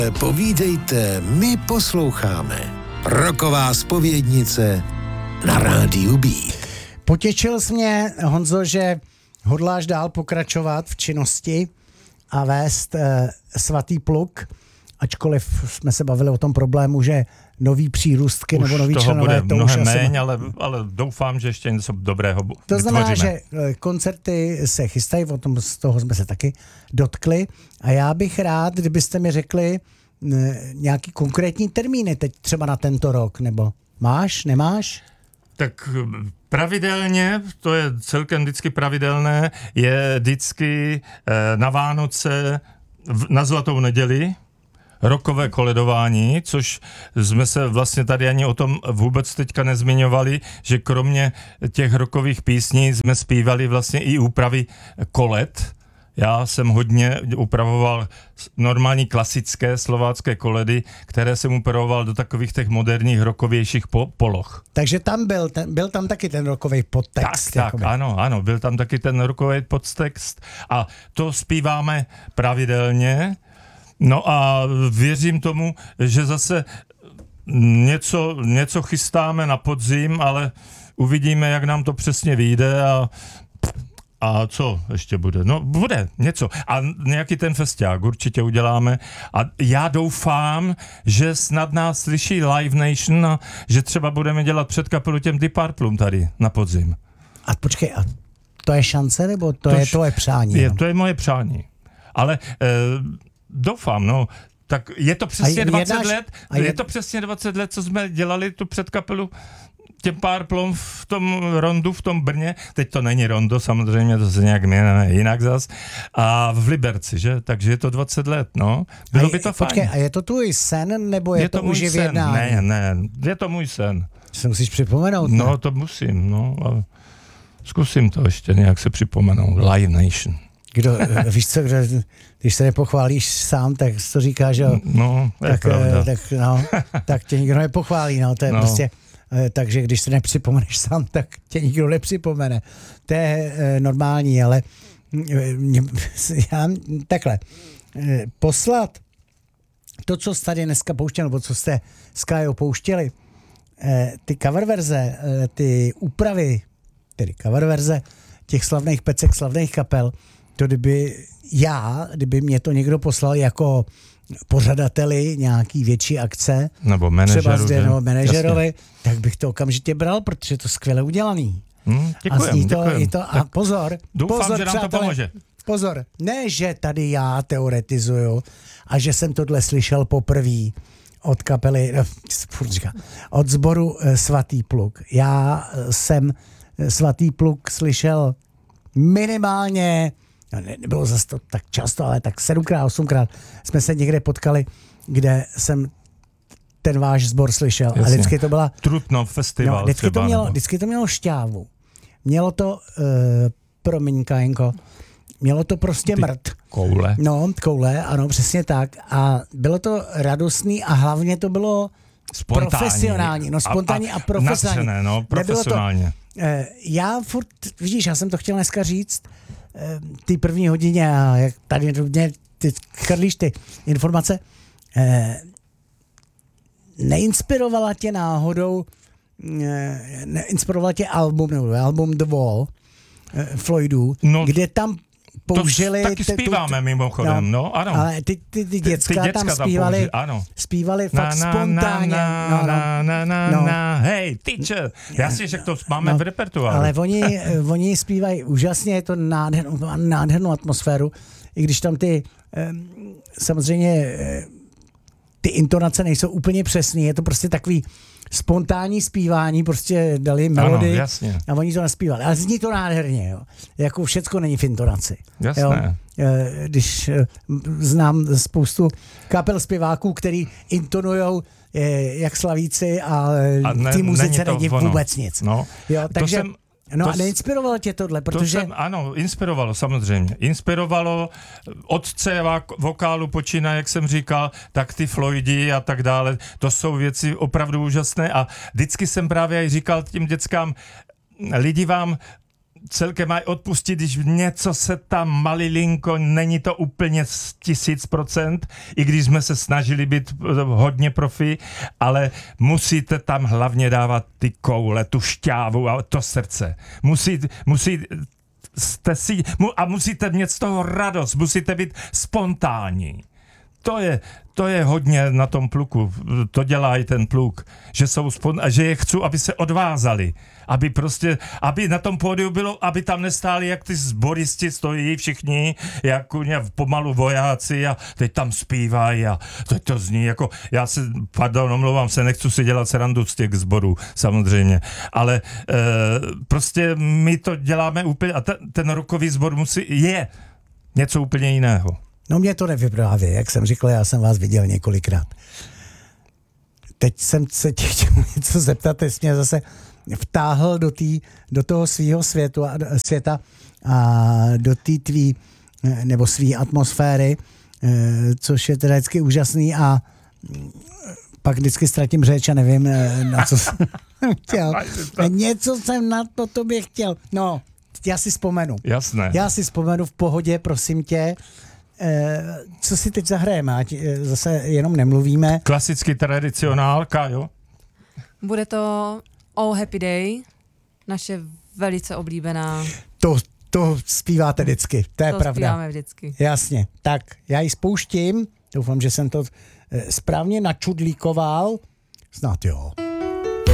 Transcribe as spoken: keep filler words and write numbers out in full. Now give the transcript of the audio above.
Povídejte, my posloucháme. Rocková zpovědnice na rádiu Beat. Potěšil jsi mě, Honzo, že hodláš dál pokračovat v činnosti a vést eh, Svatý pluk, ačkoliv jsme se bavili o tom problému, že nový přírůstky Už nebo nový toho členové, bude to mnohem už asi méně, ale, ale doufám, že ještě něco dobrého To vytvoříme. znamená, že koncerty se chystají, o tom z toho jsme se taky dotkli a já bych rád, kdybyste mi řekli nějaký konkrétní termíny teď třeba na tento rok, nebo máš, nemáš? Tak pravidelně, to je celkem vždycky pravidelné, je vždycky na Vánoce na Zlatou neděli rockové koledování, což jsme se vlastně tady ani o tom vůbec teďka nezmiňovali, že kromě těch rockových písní jsme zpívali vlastně i úpravy koled. Já jsem hodně upravoval normální klasické slovácké koledy, které jsem upravoval do takových těch moderních rockovějších po- poloh. Takže tam byl, ten, byl tam taky ten rockový podtext. Tak, tak, ano, ano, byl tam taky ten rockový podtext a to zpíváme pravidelně. No a věřím tomu, že zase něco, něco chystáme na podzim, ale uvidíme, jak nám to přesně vyjde a A co ještě bude? No, bude něco. A nějaký ten festiák určitě uděláme. A já doufám, že snad nás slyší Live Nation a že třeba budeme dělat před kapelu těm Deep Purplům tady na podzim. A počkej, a to je šance, nebo to, to je tvoje přání? Je, to je moje přání. Ale eh, doufám, no. Tak je to přesně dvacet jednáš, let, je... je to přesně dvacet let, co jsme dělali tu předkapelu těm Purplům v tom Rondu, v tom Brně. Teď to není Rondo, samozřejmě, to se nějak jmenuje jinak zas. A v Liberci, že? Takže je to dvacet let, no. Bylo je, by to počkej, fajn. A je to tvůj sen, nebo je, je to, to můj už sen. v jednání? Ne, ne, je to můj sen. Se musíš připomenout, ne? No, to musím, no. Ale zkusím to ještě nějak se připomenout. Live Nation. Kdo, víš co, kdo, když se nepochválíš sám, tak to říká, že no, je tak, pravda. tak, no, tak tě nikdo nepochválí, no, to je no. prostě, takže když se nepřipomeneš sám, tak tě nikdo nepřipomene. To je normální, ale já takhle, poslat to, co jste tady dneska pouštěli, nebo co jste s Kájou pouštěli, ty cover verze, ty úpravy, tedy cover verze těch slavných pecek, slavných kapel, to kdyby já, kdyby mě to někdo poslal jako pořadateli nějaký větší akce, nebo manažeru, třeba zde, nebo manažerovi, jasně. Tak bych to okamžitě bral, protože je to skvěle udělaný. Hmm, děkujem, a zní to, děkujem. I to, a pozor, doufám, pozor, že nám přátelé, to pomůže. Pozor, ne, že tady já teoretizuju a že jsem tohle slyšel poprvé od kapely, od sboru Svatý pluk. Já jsem Svatý pluk slyšel minimálně, no ne, nebylo zase to tak často, ale tak sedmkrát, osmkrát jsme se někde potkali, kde jsem ten váš sbor slyšel. Jasně. A vždycky to byla... Trutnov festival no, vždycky, třeba, to mělo, nebo... vždycky to mělo šťávu. Mělo to, uh, promiň, Kajenko, mělo to prostě Ty mrt. Koule. No, koule, ano, přesně tak. A bylo to radostný a hlavně to bylo spontánní. Profesionální. No, spontánní a, a, a profesionální. Nadřené, no, profesionálně. To, uh, já furt, vidíš, já jsem to chtěl dneska říct, uh, ty první hodině a jak tady mě ty chrlíš ty informace, uh, neinspirovala tě náhodou, neinspirovala tě album, nebo album The Wall Floydů, no, kde tam použili... To taky te, zpíváme tu, mimochodem, no, ano. Ale ty, ty, ty, děcka, ty děcka tam zpívali, tam ano. zpívali fakt na, spontánně. Na, na, na, na, na, no. na, hej, teacher, jasně, že to máme no, v repertoáru. Ale oni, oni zpívají úžasně, je to nádhernou, nádhernou atmosféru, i když tam ty, samozřejmě, ty intonace nejsou úplně přesný, je to prostě takový spontánní zpívání, prostě dali melodii a oni to naspívali. Ale zní to nádherně, jo. Jako všecko není v intonaci. Jasné. Jo. Když znám spoustu kapel zpěváků, který intonujou jak slavíci a, a ne, ty muzice není vůbec nic. No, jo, takže... Jsem... No to a neinspirovalo tě tohle, protože... To jsem, ano, inspirovalo samozřejmě. Inspirovalo otce vokálu počínaje, jak jsem říkal, tak ty Floydy a tak dále. To jsou věci opravdu úžasné a vždycky jsem právě i říkal tím dětskám, lidi vám celkem mají odpustit, když něco se tam malilinko, není to úplně tisíc procent, i když jsme se snažili být hodně profi, ale musíte tam hlavně dávat ty koule, tu šťávu a to srdce. Musí, musí jste si, a musíte mít z toho radost, musíte být spontánní. To je, to je hodně na tom pluku, to dělá i ten pluk, že jsou spon, že je chci, aby se odvázali, aby prostě, aby na tom pódiu bylo, aby tam nestáli, jak ty sboristi stojí všichni, jako pomalu vojáci a teď tam zpívají a teď to zní jako, já se, pardon, omlouvám se, nechci si dělat srandu z těch sborů, samozřejmě, ale e, prostě my to děláme úplně, a ten, ten rockový sbor musí, je něco úplně jiného. No mě to nevypráví, jak jsem říkal, já jsem vás viděl několikrát. Teď jsem se tě chtěl něco zeptat, teď jsi mě zase vtáhl do, tý, do toho svýho světu a, světa a do té tvý, nebo svý atmosféry, což je teda vždycky úžasný a pak vždycky ztratím řeč a nevím, na co jsem chtěl. Něco jsem na to tobě chtěl. No, já si vzpomenu. Jasné. Já si vzpomenu v pohodě, prosím tě. Co si teď zahrajeme, ať zase jenom nemluvíme. Klasický tradicionálka, jo? Bude to Oh Happy Day, naše velice oblíbená. To, to zpíváte vždycky, to je to pravda. To zpíváme vždycky. Jasně, tak já ji spouštím, doufám, že jsem to správně načudlíkoval, snad jo.